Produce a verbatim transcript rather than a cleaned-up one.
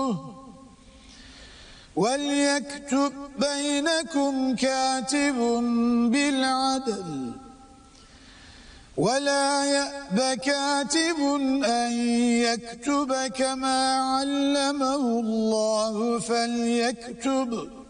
وليكتب بينكم كاتب بالعدل ولا يأب كاتب أن يكتب كما علمه الله فليكتب